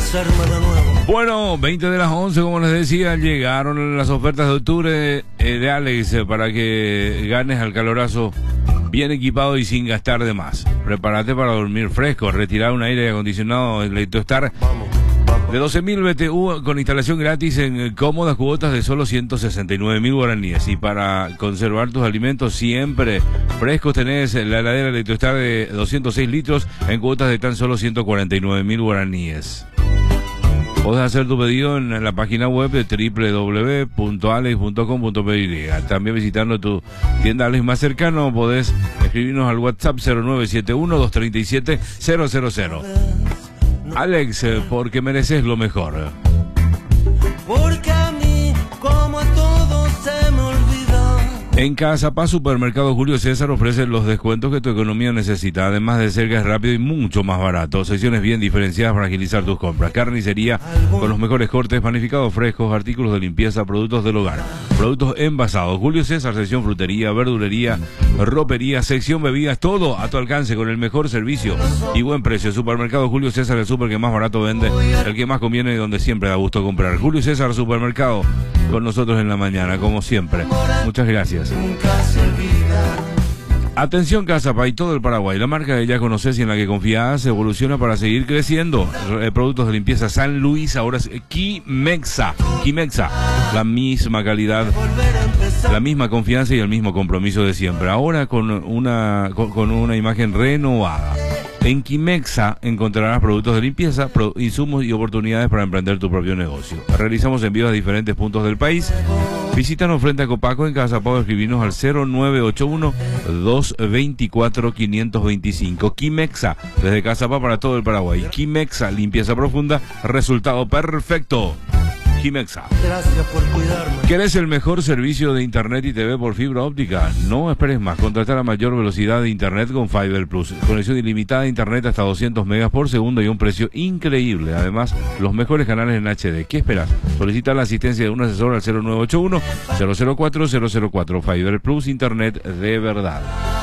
Bueno, 20 de las 11, como les decía, llegaron las ofertas de octubre de Alex para que ganes al calorazo bien equipado y sin gastar de más. Prepárate para dormir fresco, retirar un aire acondicionado Electrostar de 12.000 BTU con instalación gratis en cómodas cuotas de solo 169.000 guaraníes. Y para conservar tus alimentos siempre frescos tenés la heladera Electrostar de 206 litros en cuotas de tan solo 149.000 guaraníes. Podés hacer tu pedido en la página web de www.alex.com.py. También visitando tu tienda Alex más cercano, podés escribirnos al WhatsApp 0971-237-000. Alex, porque mereces lo mejor. Porque a mí, como a todos, se me olvidó. En Casa Paz Supermercado Julio César ofrece los descuentos que tu economía necesita, además de ser gas rápido y mucho más barato. Secciones bien diferenciadas para agilizar tus compras. Carnicería con los mejores cortes, panificados frescos, artículos de limpieza, productos del hogar, productos envasados. Julio César, sección frutería, verdulería, ropería, sección bebidas, todo a tu alcance con el mejor servicio y buen precio. Supermercado Julio César, el súper que más barato vende, el que más conviene y donde siempre da gusto comprar. Julio César Supermercado, con nosotros en la mañana, como siempre. Muchas gracias. Atención Casa Paz y todo el Paraguay, la marca que ya conoces y en la que confías evoluciona para seguir creciendo. Productos de limpieza San Luis, ahora es Quimexa, la misma calidad, la misma confianza y el mismo compromiso de siempre, ahora con una imagen renovada. En Quimexa encontrarás productos de limpieza, insumos y oportunidades para emprender tu propio negocio. Realizamos envíos a diferentes puntos del país. Visítanos frente a Copaco en Casa Paz, escribirnos al 0981-224-525. Quimexa, desde Casa Paz para todo el Paraguay. Quimexa, limpieza profunda, resultado perfecto. Quimexa. Gracias por cuidarme. ¿Querés el mejor servicio de internet y TV por fibra óptica? No esperes más. Contrata la mayor velocidad de internet con Fiber Plus. Conexión ilimitada de internet hasta 200 megas por segundo y un precio increíble. Además, los mejores canales en HD. ¿Qué esperas? Solicita la asistencia de un asesor al 0981-004-004. Fiber Plus, internet de verdad.